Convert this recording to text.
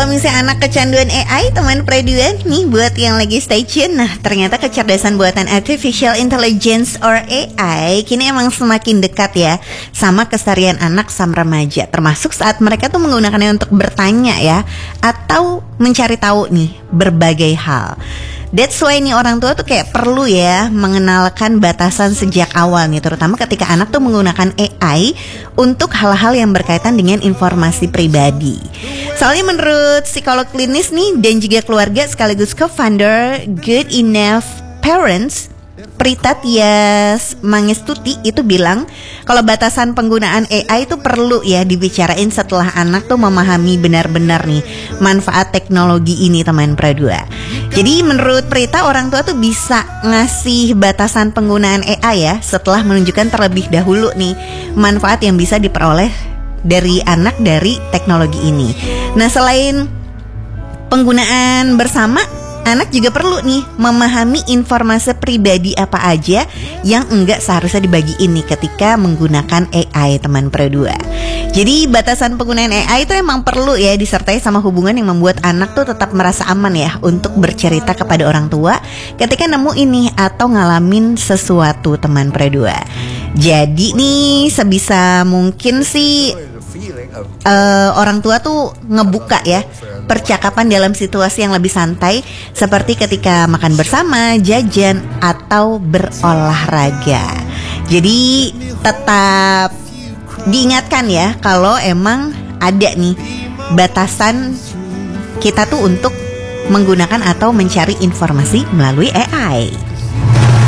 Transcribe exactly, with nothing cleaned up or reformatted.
Kalau misalnya anak kecanduan A I, teman Preduan nih buat yang lagi stay tune. Nah, ternyata kecerdasan buatan Artificial Intelligence or A I kini emang semakin dekat ya sama keseharian anak sama remaja. Termasuk saat mereka tuh menggunakannya untuk bertanya ya, atau mencari tahu nih berbagai hal. That's why nih orang tua tuh kayak perlu ya mengenalkan batasan sejak awal nih, terutama ketika anak tuh menggunakan A I untuk hal-hal yang berkaitan dengan informasi pribadi. Soalnya menurut psikolog klinis nih dan juga keluarga sekaligus co-founder Good Enough Parents, Prita Tias Mangestuti itu bilang kalau batasan penggunaan A I itu perlu ya dibicarain setelah anak tuh memahami benar-benar nih manfaat teknologi ini, teman Pradua. Jadi menurut Prita, orang tua tuh bisa ngasih batasan penggunaan A I ya setelah menunjukkan terlebih dahulu nih manfaat yang bisa diperoleh dari anak dari teknologi ini. Nah, selain penggunaan bersama, anak juga perlu nih memahami informasi pribadi apa aja yang enggak seharusnya dibagiin nih ketika menggunakan A I, teman Pradua. Jadi batasan penggunaan A I itu emang perlu ya disertai sama hubungan yang membuat anak tuh tetap merasa aman ya untuk bercerita kepada orang tua ketika nemu ini atau ngalamin sesuatu, teman Pradua. Jadi nih sebisa mungkin sih uh, orang tua tuh ngebuka ya percakapan dalam situasi yang lebih santai, seperti ketika makan bersama, jajan, atau berolahraga. Jadi tetap diingatkan ya kalau emang ada nih batasan kita tuh untuk menggunakan atau mencari informasi melalui A I.